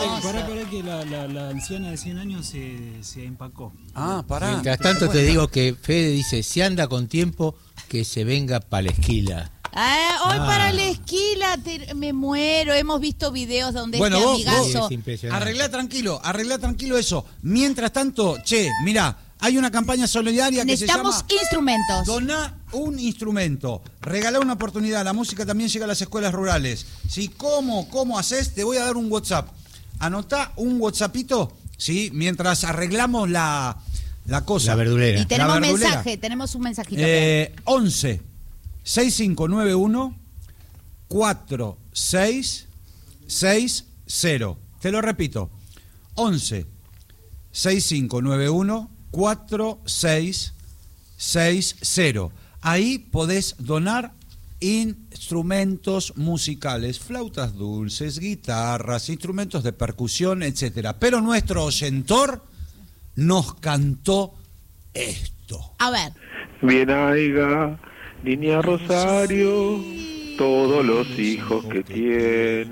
Pará que la anciana de 100 años se empacó. Pará. Mientras tanto te digo que Fede dice, si anda con tiempo, que se venga para la esquila. Hoy para la esquila me muero. Hemos visto videos donde Bueno, amigazo. Arreglá tranquilo eso. Mientras tanto, mirá, hay una campaña solidaria que se llama... Necesitamos instrumentos. Doná un instrumento. Regalá una oportunidad. La música también llega a las escuelas rurales. ¿Sí? ¿Cómo haces? Te voy a dar un WhatsApp. Anotá un WhatsAppito, ¿sí? Mientras arreglamos la cosa. La verdulera. Y tenemos mensaje, tenemos un mensajito. 11 6591 4660. Te lo repito. 11 6591 4660. Ahí podés donar instrumentos musicales, flautas dulces, guitarras, instrumentos de percusión, etcétera. Pero nuestro oyentor nos cantó esto. A ver. Bien haiga, niña Rosario, todos los hijos que tiene.